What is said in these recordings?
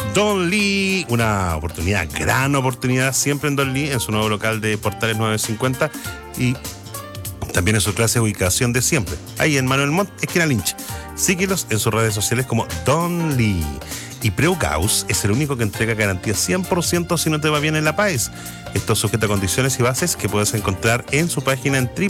Don Lee, una oportunidad, gran oportunidad siempre en Don Lee, en su nuevo local de Portales 950 y también en su clase de ubicación de siempre, ahí en Manuel Montt, esquina Lynch. Síguelos en sus redes sociales como Don Lee. Y Preucaus es el único que entrega garantía 100% si no te va bien en la PAES. Esto sujeta a condiciones y bases que puedes encontrar en su página en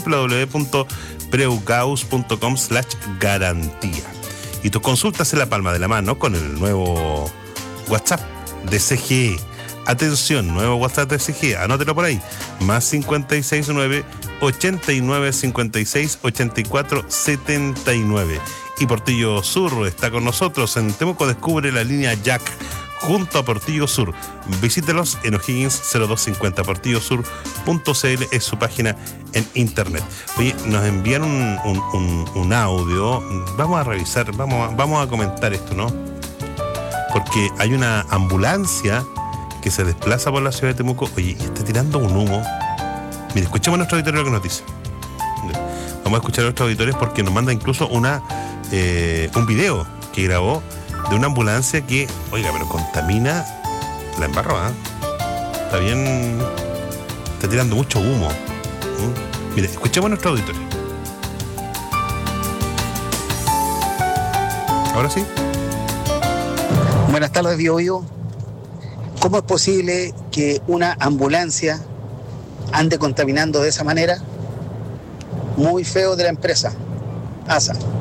www.preucaus.com/garantía. Y tus consultas en la palma de la mano con el nuevo WhatsApp de CGE. Atención, nuevo WhatsApp de CGE, anótelo por ahí. Más 569 89 56 84 79. Y Portillo Sur está con nosotros. En Temuco descubre la línea Jack junto a Portillo Sur. Visítelos en O'Higgins 0250. portillosur.cl es su página en internet. Oye, nos envían un audio. Vamos a revisar, vamos a comentar esto, ¿no? Porque hay una ambulancia que se desplaza por la ciudad de Temuco. Oye, y está tirando un humo. Mire, escuchemos a nuestro auditorio lo que nos dice. Vamos a escuchar a nuestros auditores porque nos manda incluso un video que grabó de una ambulancia que, oiga, pero contamina, la embarró, ¿eh? Está bien, está tirando mucho humo. Mire, escuchemos a nuestro auditorio. Ahora sí. Buenas tardes, Biobío. ¿Cómo es posible que una ambulancia ande contaminando de esa manera? Muy feo de la empresa ASA.